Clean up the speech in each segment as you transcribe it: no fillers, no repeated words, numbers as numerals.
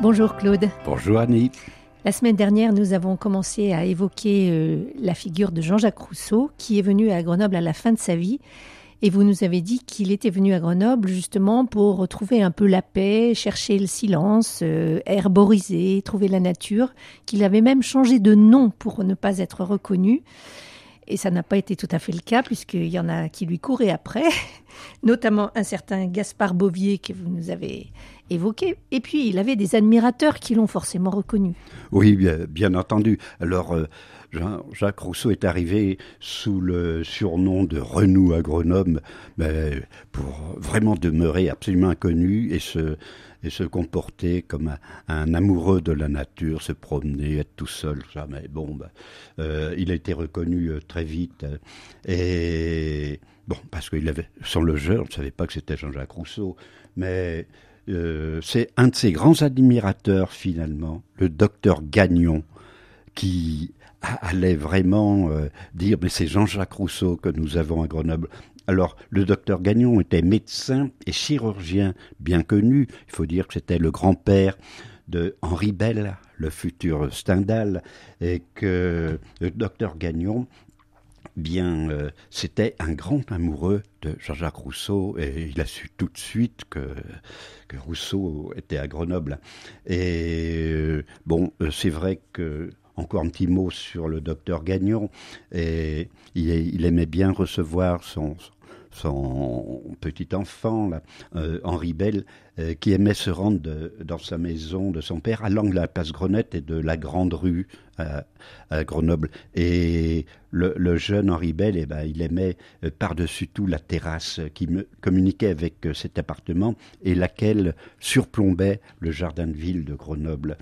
Bonjour Claude. Bonjour Annie. La semaine dernière, nous avons commencé à évoquer la figure de Jean-Jacques Rousseau, qui est venu à Grenoble à la fin de sa vie. Et vous nous avez dit qu'il était venu à Grenoble justement pour retrouver un peu la paix, chercher le silence, herboriser, trouver la nature, qu'il avait même changé de nom pour ne pas être reconnu. Et ça n'a pas été tout à fait le cas, puisqu'il y en a qui lui couraient après, notamment un certain Gaspard Bovier que vous nous avez évoqué. Et puis, il avait des admirateurs qui l'ont forcément reconnu. Oui, bien entendu. Alors, Jacques Rousseau est arrivé sous le surnom de Renou à Grenoble, pour vraiment demeurer absolument inconnu et se comporter comme un amoureux de la nature, se promener, être tout seul, jamais. Il a été reconnu très vite. Parce qu'il avait, sans le jeu, on ne savait pas que c'était Jean-Jacques Rousseau, mais c'est un de ses grands admirateurs, finalement, le docteur Gagnon, qui allait vraiment dire « mais c'est Jean-Jacques Rousseau que nous avons à Grenoble ». Alors, le docteur Gagnon était médecin et chirurgien bien connu. Il faut dire que c'était le grand-père de Henri Bell, le futur Stendhal, et que le docteur Gagnon, c'était un grand amoureux de Jean-Jacques Rousseau, et il a su tout de suite que Rousseau était à Grenoble. Et c'est vrai que, encore un petit mot sur le docteur Gagnon, et il aimait bien recevoir son petit enfant, là, Henri Bell, qui aimait se rendre dans sa maison de son père, à l'angle de la place Grenette et de la Grande Rue à Grenoble. Et le jeune Henri Bell, il aimait par-dessus tout la terrasse qui communiquait avec cet appartement et laquelle surplombait le jardin de ville de Grenoble.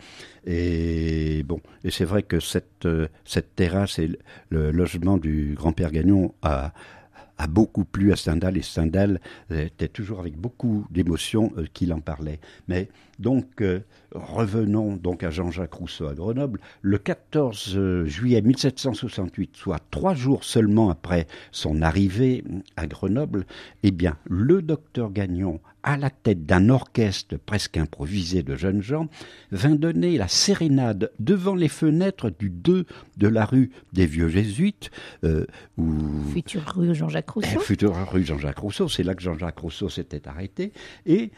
Et c'est vrai que cette terrasse et le logement du grand-père Gagnon a beaucoup plu à Stendhal, et Stendhal était toujours avec beaucoup d'émotion qu'il en parlait. Mais donc, revenons donc à Jean-Jacques Rousseau à Grenoble. Le 14 juillet 1768, soit 3 jours seulement après son arrivée à Grenoble, le docteur Gagnon, à la tête d'un orchestre presque improvisé de jeunes gens, vint donner la sérénade devant les fenêtres du 2 de la rue des Vieux Jésuites. Future rue Jean-Jacques Rousseau. Future rue Jean-Jacques Rousseau, c'est là que Jean-Jacques Rousseau s'était arrêté. Et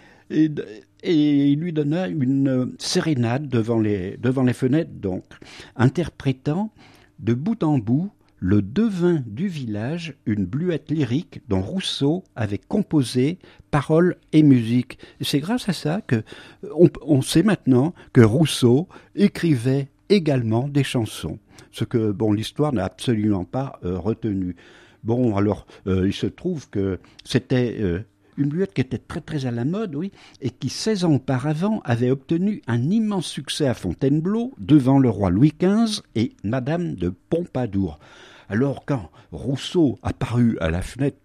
il lui donna une sérénade devant les fenêtres, donc, interprétant de bout en bout le devin du village, une bluette lyrique dont Rousseau avait composé paroles et musique. Et c'est grâce à ça que on sait maintenant que Rousseau écrivait également des chansons, ce que l'histoire n'a absolument pas retenu. Il se trouve que c'était une bluette qui était très très à la mode, oui, et qui 16 ans auparavant avait obtenu un immense succès à Fontainebleau devant le roi Louis XV et Madame de Pompadour. Alors quand Rousseau apparut à la fenêtre